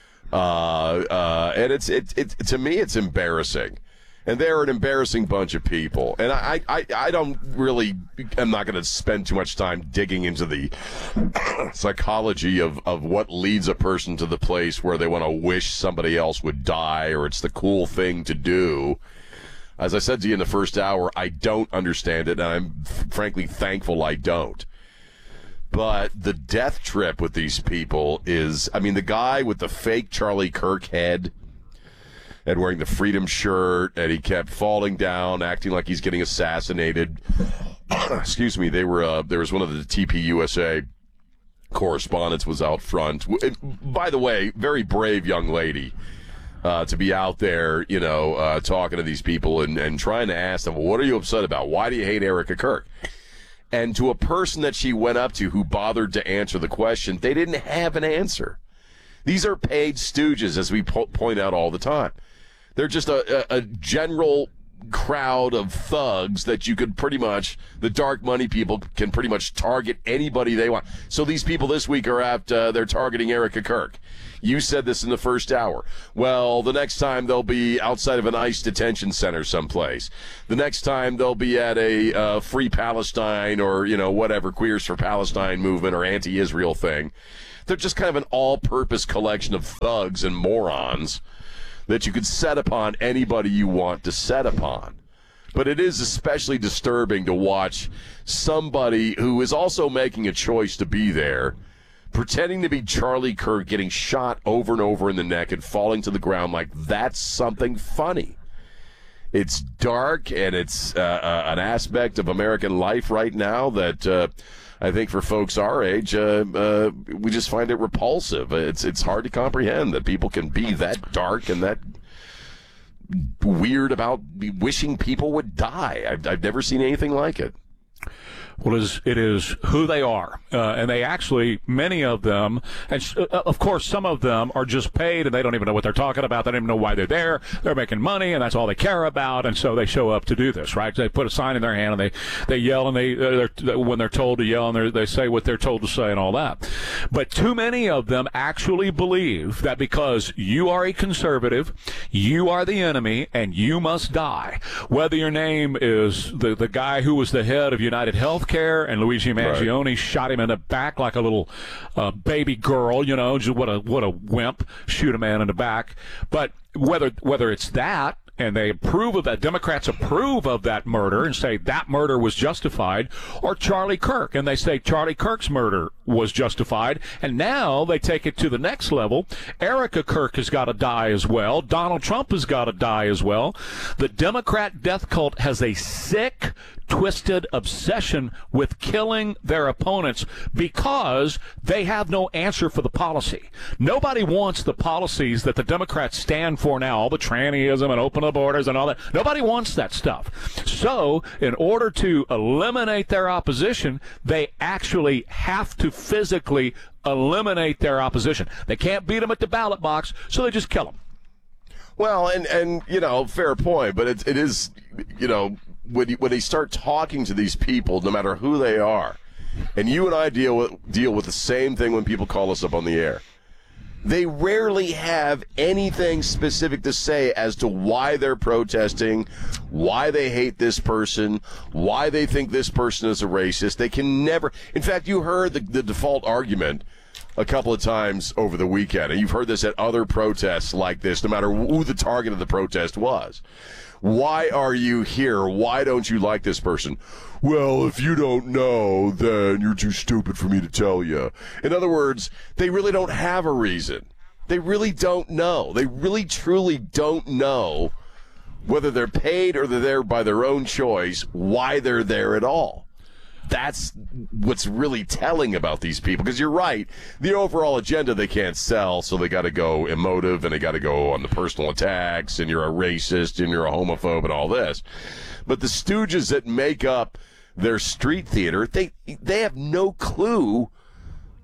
Uh, uh, and it's, it, it, to me, it's embarrassing. And they're an embarrassing bunch of people. And I, I, I don't really, I'm not going to spend too much time digging into the psychology of, of what leads a person to the place where they want to wish somebody else would die or it's the cool thing to do. As I said to you in the first hour, I don't understand it, and I'm frankly thankful I don't. But the death trip with these people is, I mean, the guy with the fake Charlie Kirk head and wearing the Freedom shirt, and he kept falling down, acting like he's getting assassinated. Excuse me. They were. Uh, there was one of the T P U S A correspondents was out front. By the way, very brave young lady uh, to be out there, you know, uh, talking to these people and, and trying to ask them, well, what are you upset about? Why do you hate Erica Kirk? And to a person that she went up to who bothered to answer the question, they didn't have an answer. These are paid stooges, as we po- point out all the time. They're just a, a, a general crowd of thugs that you could pretty much, the dark money people can pretty much target anybody they want. So these people this week are at, uh, they're targeting Erica Kirk. You said this in the first hour. Well, the next time they'll be outside of an ICE detention center someplace. The next time they'll be at a uh, Free Palestine or, you know, whatever, Queers for Palestine movement or anti-Israel thing. They're just kind of an all-purpose collection of thugs and morons that you could set upon anybody you want to set upon. But it is especially disturbing to watch somebody who is also making a choice to be there, pretending to be Charlie Kirk, getting shot over and over in the neck and falling to the ground like that's something funny. It's dark, and it's uh, uh, an aspect of American life right now that uh, I think for folks our age, uh, uh, we just find it repulsive. It's it's hard to comprehend that people can be that dark and that weird about wishing people would die. I've, I've never seen anything like it. Well, it is, it is who they are. Uh, and they actually, many of them, and sh- uh, of course some of them are just paid and they don't even know what they're talking about. They don't even know why they're there. They're making money and that's all they care about. And so they show up to do this, right? They put a sign in their hand and they, they yell and they, uh, they're, when they're told to yell and they say what they're told to say and all that. But too many of them actually believe that because you are a conservative, you are the enemy and you must die. Whether your name is the, the guy who was the head of United Health Care, and Luigi Mangione right. shot him in the back like a little uh, baby girl, you know, just what a what a wimp, shoot a man in the back. But whether whether it's that, and they approve of that, Democrats approve of that murder and say that murder was justified, or Charlie Kirk, and they say Charlie Kirk's murder was justified, and now they take it to the next level. Erica Kirk has got to die as well. Donald Trump has got to die as well. The Democrat death cult has a sick, twisted obsession with killing their opponents because they have no answer for the policy. Nobody wants the policies that the Democrats stand for now, all the trannyism and open up borders and all that. Nobody wants that stuff. So in order to eliminate their opposition, they actually have to physically eliminate their opposition. They can't beat them at the ballot box, so they just kill them. Well, and, and you know, fair point, but it, it is, you know, when, you, when they start talking to these people, no matter who they are, and you and I deal with, deal with the same thing when people call us up on the air, they rarely have anything specific to say as to why they're protesting, why they hate this person, why they think this person is a racist. They can never. In fact, you heard the, the default argument a couple of times over the weekend, and you've heard this at other protests like this, no matter who the target of the protest was. Why are you here? Why don't you like this person? Well, if you don't know, then you're too stupid for me to tell you. In other words, they really don't have a reason. They really don't know. They really, truly don't know whether they're paid or they're there by their own choice, why they're there at all. That's what's really telling about these people, because you're right, the overall agenda they can't sell, so they got to go emotive and they got to go on the personal attacks and you're a racist and you're a homophobe and all this. But the stooges that make up their street theater, they they have no clue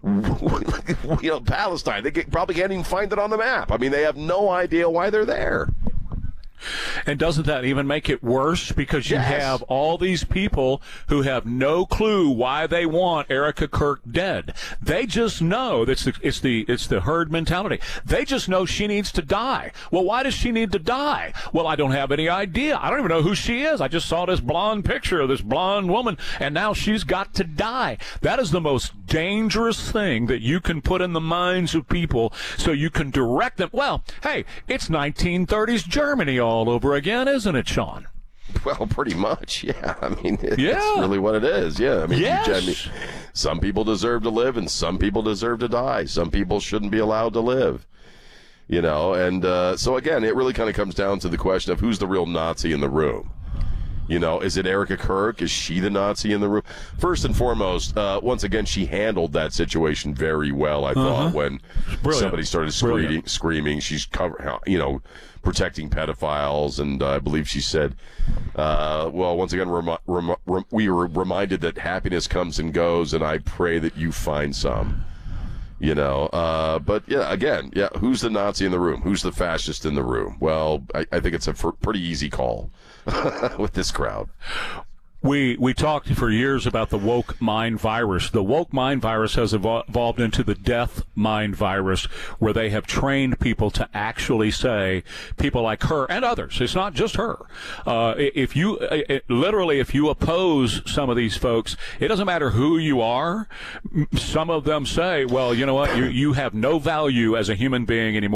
you know, Palestine. They get, probably can't even find it on the map. I mean, they have no idea why they're there. And doesn't that even make it worse? Because you Yes. have all these people who have no clue why they want Erica Kirk dead. They just know that's the, it's the it's the herd mentality. They just know she needs to die. Well, why does she need to die? Well, I don't have any idea. I don't even know who she is. I just saw this blonde picture of this blonde woman, and now she's got to die. That is the most dangerous thing that you can put in the minds of people so you can direct them. Well, hey, it's nineteen thirties Germany all over again, isn't it, Sean? Well, pretty much, yeah. I mean, it's Yeah. really what it is. Yeah, I mean, you- Yes. I mean, some people deserve to live, and some people deserve to die. Some people shouldn't be allowed to live. You know, and uh, so again, it really kind of comes down to the question of who's the real Nazi in the room. You know, is it Erica Kirk? Is she the Nazi in the room? First and foremost, uh, once again, she handled that situation very well, I thought, Uh-huh. when Brilliant. somebody started screaming, Brilliant. screaming. She's cover, you know, protecting pedophiles, and uh, I believe she said, uh, well, once again, remi- rem- rem- we were reminded that happiness comes and goes, and I pray that you find some. You know, uh, but yeah, again, yeah, who's the Nazi in the room? Who's the fascist in the room? Well, I, I think it's a f- pretty easy call with this crowd. We we talked for years about the woke mind virus. The woke mind virus has evol- evolved into the death mind virus, where they have trained people to actually say, people like her and others, it's not just her. Uh, if you, it, literally, if you oppose some of these folks, it doesn't matter who you are. Some of them say, well, you know what, you, you have no value as a human being anymore.